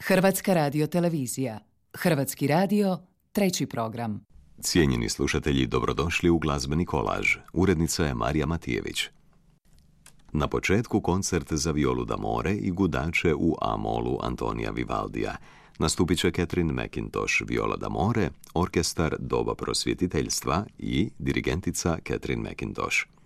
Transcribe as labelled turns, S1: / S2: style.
S1: Hrvatska radiotelevizija. Hrvatski radio, 3. program.
S2: Cijenjeni slušatelji, dobrodošli u glazbeni kolaž. Urednica je Marija Matijević. Na početku koncert za violu d'amore i gudače u A-molu Antonija Vivaldija. Nastupit će Catherine McIntosh, viola d'amore, orkestar Doba prosvjetiteljstva i dirigentica Catherine McIntosh.